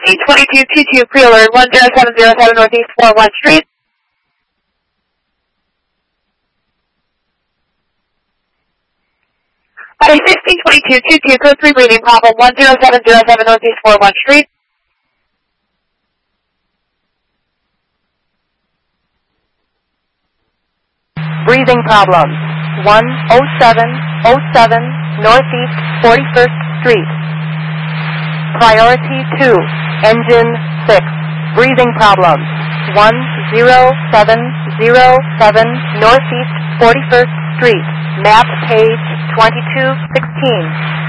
162222 pre-alert 10707 Northeast 41 Street. Body 162222 code 3 breathing problem 10707 Northeast 41 Street. Breathing problems 10707 Northeast 41st Street. Priority 2, engine 6. Breathing problems 10707 Northeast 41st Street. Map page 2216.